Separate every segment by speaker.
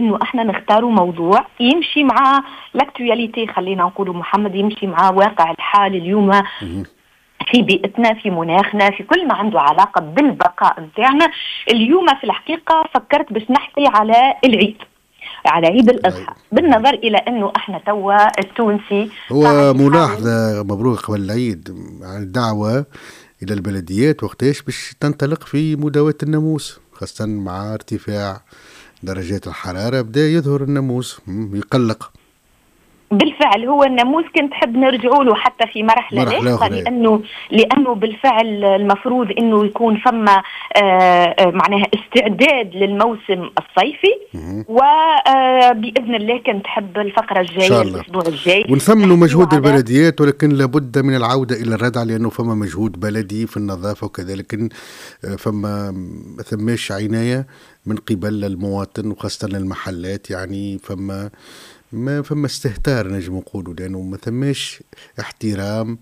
Speaker 1: انه احنا نختاروا موضوع يمشي مع لاكتواليتي، خلينا نقولوا محمد، يمشي مع واقع الحال اليوم في بيئتنا، في مناخنا، في كل ما عنده علاقة بالبقاء متاعنا. اليوم في الحقيقة فكرت باش نحكي على العيد، على عيد الأضحى، بالنظر إلى أنه احنا توا التونسي.
Speaker 2: هو ملاحظة مبروك قبل العيد عن الدعوة إلى البلديات وقتاش باش تنطلق في مداواة الناموس، خاصة مع ارتفاع درجات الحرارة بدأ يظهر الناموس يقلق.
Speaker 1: بالفعل هو الناموس كنت تحب نرجعوا له حتى في مرحلة لاحقة، لأنه بالفعل المفروض أنه يكون فما معناها استعداد للموسم الصيفي، وبإذن الله كنت تحب الفقرة الجاية الأسبوع الجاي
Speaker 2: ونثمنوا مجهود البلديات، ولكن لابد من العودة إلى الردع، لأنه فما مجهود بلدي في النظافة وكذلك فما ثماش عناية من قبل المواطن وخاصة المحلات. يعني ما فما استهتار نجم نقولوا، لأنه ما ثماش احترام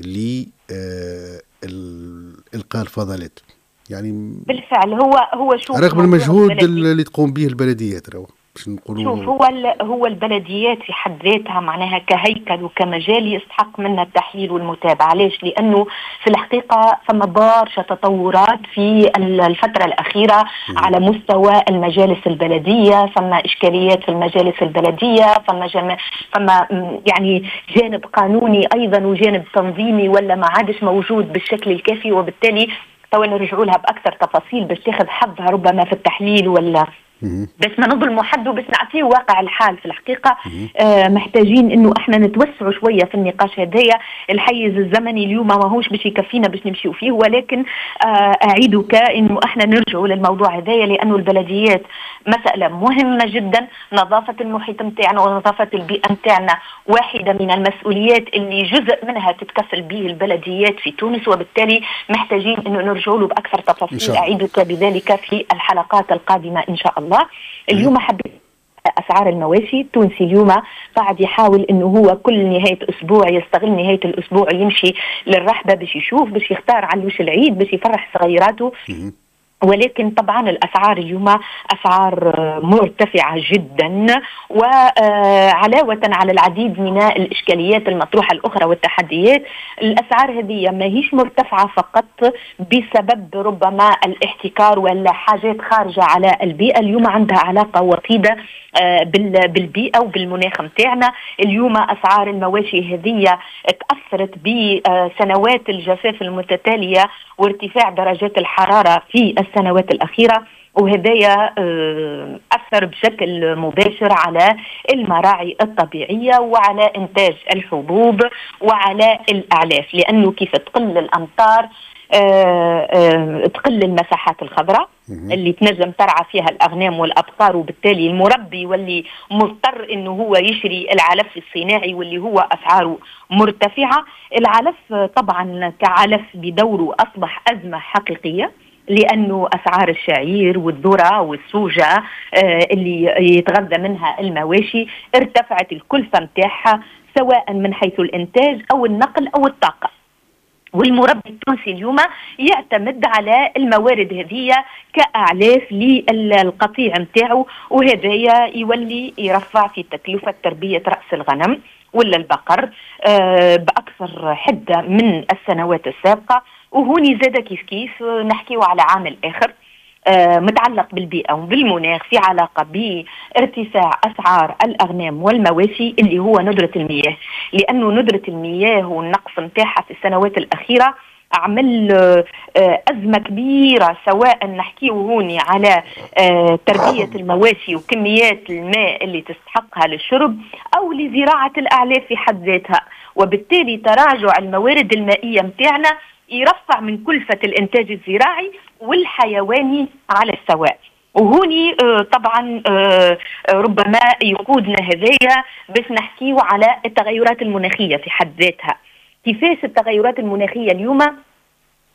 Speaker 2: لإلقاء الفضلات. يعني
Speaker 1: بالفعل هو شوف
Speaker 2: رغم المجهود اللي تقوم به البلديات،
Speaker 1: شوف هو البلديات في حد ذاتها معناها كهيكل وكمجال يستحق منا التحليل والمتابعة. ليش؟ لأنه في الحقيقة فما برشا تطورات في الفترة الأخيرة على مستوى المجالس البلدية، فما إشكاليات في المجالس البلدية، فما يعني جانب قانوني أيضا وجانب تنظيمي ولا ما عادش موجود بالشكل الكافي، وبالتالي توا نرجعوا لها بأكثر تفاصيل باش تاخذ حظها ربما في التحليل ولا بس ما نظلموا حد وبس نعطيه واقع الحال. في الحقيقة محتاجين انه احنا نتوسعوا شوية في النقاش هذايا. الحيز الزمني اليوم ما هوش باش يكفينا باش نمشيوا فيه، ولكن اعيدك انه احنا نرجعوا للموضوع هذايا، لانه البلديات مسألة مهمة جدا. نظافة المحيط متاعنا ونظافة البيئة متاعنا واحدة من المسؤوليات اللي جزء منها تتكفل به البلديات في تونس، وبالتالي محتاجين انه نرجعوا له باكثر تفاصيل. اعيدك بذلك في الحلقات القادمة ان شاء الله. اليوم حبيت أسعار المواشي التونسي اليوم قاعد يحاول إنه هو كل نهاية أسبوع يستغل نهاية الأسبوع يمشي للرحبة باش يشوف، باش يختار علوش العيد، باش يفرح صغيراته. ولكن طبعا الأسعار اليوم أسعار مرتفعة جدا، وعلاوة على العديد من الإشكاليات المطروحة الأخرى والتحديات. الأسعار هذه ما هيش مرتفعة فقط بسبب ربما الاحتكار ولا حاجات خارجة على البيئة، اليوم عندها علاقة وطيدة بالبيئة وبالمناخ متاعنا. اليوم أسعار المواشي هذه تأثرت بسنوات الجفاف المتتالية وارتفاع درجات الحرارة في السنوات الأخيرة، وهذايا أثر بشكل مباشر على المراعي الطبيعية وعلى إنتاج الحبوب وعلى الأعلاف، لأنه كيف تقل الأمطار تقل المساحات الخضراء اللي تنجم ترعى فيها الأغنام والأبقار، وبالتالي المربي واللي مضطر إنه هو يشري العلف الصناعي واللي هو أسعاره مرتفعة. العلف طبعا كعلف بدوره أصبح أزمة حقيقية، لأنه أسعار الشعير والذرة والسوجة اللي يتغذى منها المواشي ارتفعت الكلفة متاعها، سواء من حيث الإنتاج أو النقل أو الطاقة. والمربي التونسي اليوم يعتمد على الموارد هذه كأعلاف للقطيع متاعه، وهذا يولي يرفع في تكلفة تربية رأس الغنم ولا البقر بأكثر حدة من السنوات السابقة. وهوني زاد كيف نحكيو على عامل آخر متعلق بالبيئة وبالمناخ في علاقة بارتفاع أسعار الأغنام والمواشي اللي هو ندرة المياه، لأنه ندرة المياه والنقص متاعها في السنوات الأخيرة عمل أزمة كبيرة، سواء نحكيه هوني على تربية المواشي وكميات الماء اللي تستحقها للشرب أو لزراعة الأعلاف في حد ذاتها، وبالتالي تراجع الموارد المائية متاعنا يرفع من كلفة الإنتاج الزراعي والحيواني على السواء. وهوني طبعا ربما يقودنا هذايا باش نحكيه على التغيرات المناخية في حد ذاتها. كيفاش التغيرات المناخية اليوم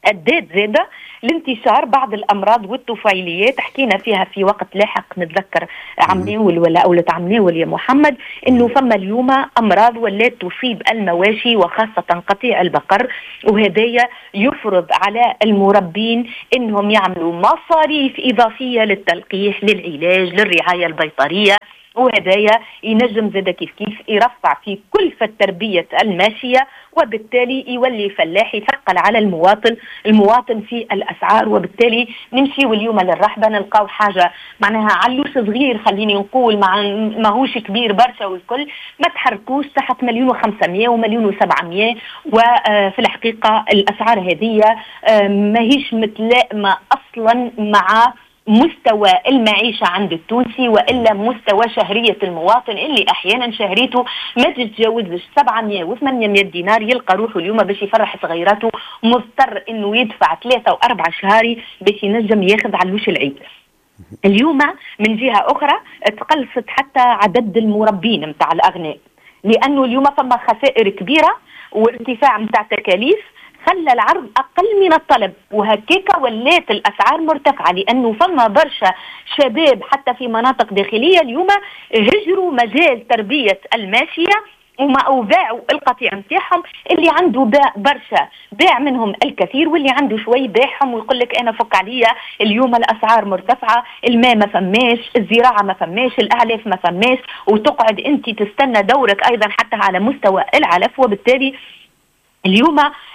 Speaker 1: أدت زادة لانتشار بعض الأمراض والطفيليات. حكينا فيها في وقت لاحق، نتذكر عمناول ولا أولة عمناول يا محمد، إنه فما اليوم أمراض ولات تصيب المواشي وخاصة قطيع البقر، وهذايا يفرض على المربين إنهم يعملوا مصاريف إضافية للتلقيح، للعلاج، للرعاية البيطرية، وهدايا ينجم زاد كيف يرفع في كلفة تربية الماشية، وبالتالي يولي فلاح يثقل على المواطن في الأسعار. وبالتالي نمشي واليوم للرحبة نلقاو حاجة معناها علوش صغير، خليني نقول ما هوش كبير برشا، والكل ما تحركوش تحت 1,500,000 و1,700,000. وفي الحقيقة الأسعار هذه ما هيش متلائمة أصلا مع مستوى المعيشة عند التونسي، وإلا مستوى شهرية المواطن اللي أحيانا شهريته ما تتجاوزش 700 و800 دينار. يلقى روحه اليوم باش يفرح صغيراته مضطر إنه يدفع 3 و4 شهاري باش ينجم ياخذ علوش العيد. اليوم من جهة أخرى تقلصت حتى عدد المربين متاع الأغنام، لأنه اليوم فما خسائر كبيرة وارتفاع متاع تكاليف خلى العرض أقل من الطلب، وهكيكا ولات الأسعار مرتفعة، لأنه فما برشا شباب حتى في مناطق داخلية اليوم هجروا مجال تربية الماشية وباعوا القطيع نتاعهم. اللي عنده برشا باع منهم الكثير، واللي عنده شوي باعهم ويقول لك أنا فك عليا اليوم الأسعار مرتفعة، الماء ما فماش، الزراعة ما فماش، الأعلاف ما فماش، وتقعد أنت تستنى دورك أيضا حتى على مستوى العلف. وبالتالي اليوم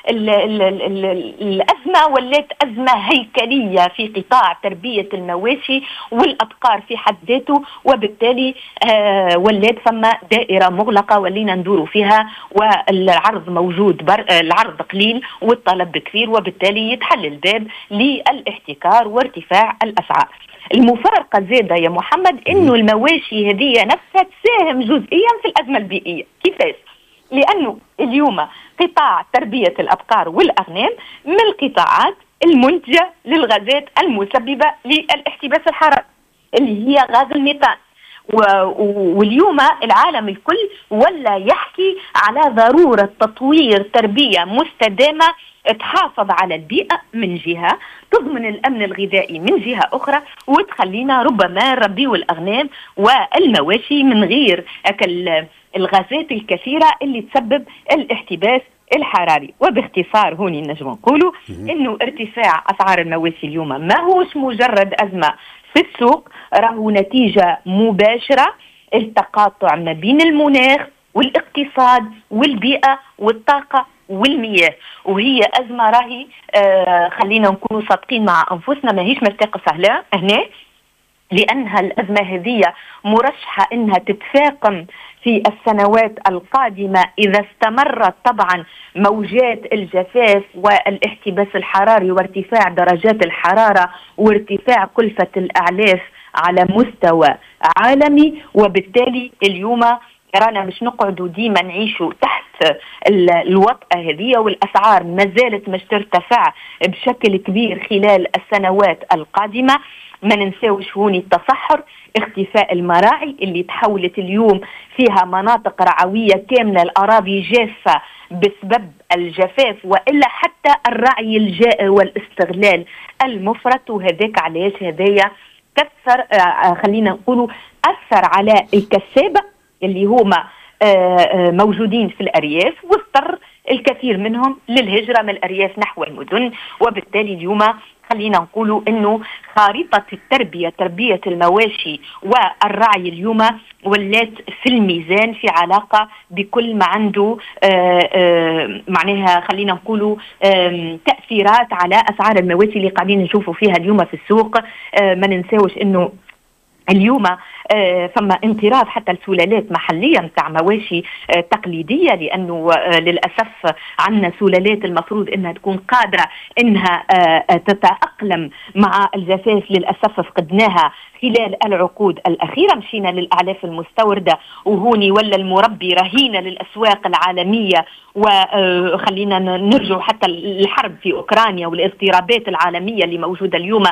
Speaker 1: الأزمة ولات أزمة هيكلية في قطاع تربية المواشي والأبقار في حد ذاته، وبالتالي ولات فما دائرة مغلقة ولينا ندوروا فيها، والعرض موجود العرض قليل والطلب كثير، وبالتالي يتحل الباب للاحتكار وارتفاع الأسعار. المفارقة زادة يا محمد إنه المواشي هذه نفسها تساهم جزئيا في الأزمة البيئية. كيفاش؟ لأنه اليوم قطاع تربية الأبقار والأغنام من القطاعات المنتجة للغازات المسببة للاحتباس الحراري اللي هي غاز الميثان. واليوم العالم الكل ولا يحكي على ضرورة تطوير تربية مستدامة تحافظ على البيئة من جهة، تضمن الأمن الغذائي من جهة أخرى، وتخلينا ربما نربيو الأغنام والمواشي من غير الغازات الكثيرة اللي تسبب الاحتباس الحراري. وباختصار هوني نجم نقولوا إنه ارتفاع أسعار المواشي اليوم ما هوش مجرد أزمة في السوق، راهو نتيجة مباشرة التقاطع ما بين المناخ والاقتصاد والبيئة والطاقة والمياه، وهي أزمة راهي خلينا نكونوا صادقين مع أنفسنا ماهيش مرتقة سهلة هنا، لأنها الأزمة هذه مرشحة أنها تتفاقم في السنوات القادمة إذا استمرت طبعا موجات الجفاف والاحتباس الحراري وارتفاع درجات الحرارة وارتفاع كلفة الأعلاف على مستوى عالمي. وبالتالي اليوم رانا مش نقعدوا ديما نعيشوا تحت الوطأة هذه، والأسعار ما زالت مش ترتفع بشكل كبير خلال السنوات القادمة. ما ننساوش هوني التصحر، اختفاء المراعي اللي تحولت اليوم فيها مناطق رعوية كاملة الأراضي جافة بسبب الجفاف، وإلا حتى الرعي الجائر والاستغلال المفرط. وهذاك علاش هذايا كثر خلينا نقولوا أثر على الكسابة اللي هما موجودين في الأرياف، واضطر الكثير منهم للهجرة من الأرياف نحو المدن. وبالتالي اليوم خلينا نقولوا إنه خارطة تربية المواشي والرعي اليوم ولات في الميزان في علاقة بكل ما عنده معناها خلينا نقولوا تأثيرات على أسعار المواشي اللي قاعدين نشوفوا فيها اليوم في السوق. ما ننساوش إنه اليوم فما انقراض حتى السلالات محلية متاع مواشي تقليدية، لأنه للأسف عندنا سلالات المفروض إنها تكون قادرة إنها تتأقلم مع الجفاف، للأسف فقدناها خلال العقود الأخيرة. مشينا للأعلاف المستوردة، وهوني ولا المربي رهينة للأسواق العالمية. وخلينا نرجع حتى الحرب في أوكرانيا والاضطرابات العالمية اللي موجودة اليوم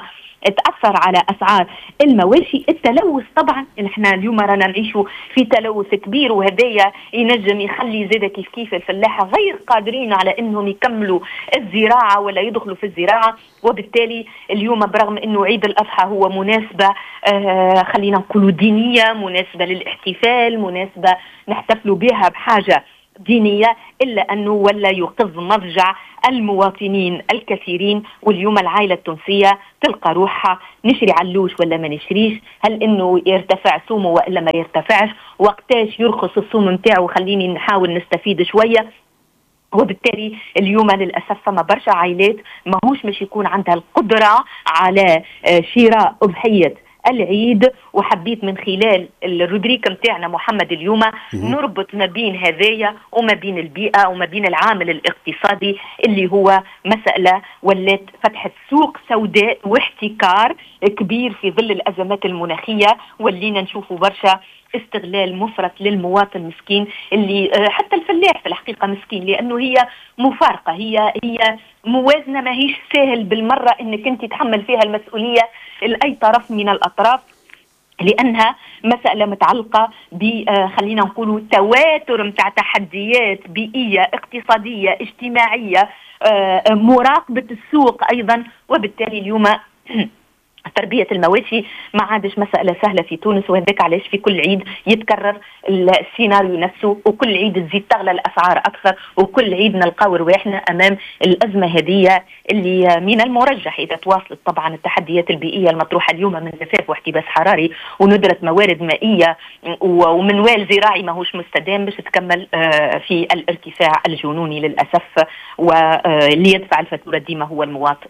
Speaker 1: تأثر على أسعار المواشي. التلوث طبعا نحن اليوم رانا نعيشوا في تلوث كبير، وهدايا ينجم يخلي زيادة كيف الفلاحة غير قادرين على انهم يكملوا الزراعة ولا يدخلوا في الزراعة. وبالتالي اليوم برغم انه عيد الأضحى هو مناسبة خلينا نقولوا دينية، مناسبة للاحتفال، مناسبة نحتفلوا بها بحاجة دينية، إلا أنه ولا يوقظ مضجع المواطنين الكثيرين. واليوم العائلة التونسية تلقى روحها نشري علوش ولا ما نشريش، هل إنه يرتفع سومه وإلا ما يرتفعش، وقتاش يرخص السوم متاعه، خليني نحاول نستفيد شوية. وبالتالي اليوم للأسف فما برشا عائلات ماهوش مش يكون عندها القدرة على شراء أضحية العيد. وحبيت من خلال الرودريك متاعنا محمد اليوم نربط ما بين هذايا وما بين البيئة وما بين العامل الاقتصادي اللي هو مسألة ولات فتحت سوق سوداء واحتكار كبير في ظل الأزمات المناخية. ولينا نشوفوا برشا استغلال مفرط للمواطن المسكين، اللي حتى الفلاح في الحقيقة مسكين، لأنه هي مفارقة، هي موازنة ما هيش سهل بالمرة انك انت تحمل فيها المسؤولية لأي طرف من الأطراف، لأنها مسألة متعلقة خلينا نقولوا تواتر متاع تحديات بيئية اقتصادية اجتماعية، مراقبة السوق أيضا. وبالتالي اليوم تربية المواشي ما عادش مسألة سهلة في تونس، وهذاك علاش في كل عيد يتكرر السيناريو نفسه، وكل عيد تزيد تغلى الأسعار أكثر، وكل عيد نلقاو رواحنا أمام الأزمة هذه اللي من المرجح إذا تواصلت طبعا التحديات البيئية المطروحة اليوم من جفاف واحتباس حراري وندرة موارد مائية ومنوال زراعي ماهوش مستدام، باش تكمل في الارتفاع الجنوني للأسف، واللي يدفع الفاتورة ديما هو المواطن.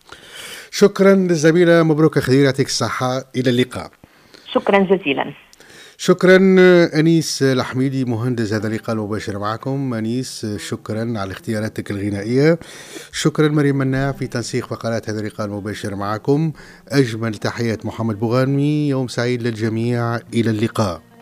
Speaker 2: شكرا زميلة مبروك خير، يعطيك الصحة، إلى اللقاء.
Speaker 1: شكرا جزيلا.
Speaker 2: شكرا أنيس الحميدي مهندس هذا اللقاء المباشر معكم. أنيس شكرا على اختياراتك الغنائية. شكرا مريم مناع في تنسيق فقرات هذا اللقاء المباشر معكم. أجمل تحيات محمد بوغانمي، يوم سعيد للجميع، إلى اللقاء.